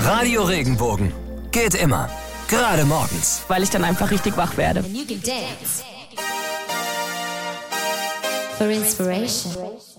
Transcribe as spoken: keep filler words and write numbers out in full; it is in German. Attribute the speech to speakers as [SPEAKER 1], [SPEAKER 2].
[SPEAKER 1] Radio Regenbogen. Geht immer. Gerade morgens.
[SPEAKER 2] Weil ich dann einfach richtig wach werde.
[SPEAKER 3] And you can dance. For inspiration.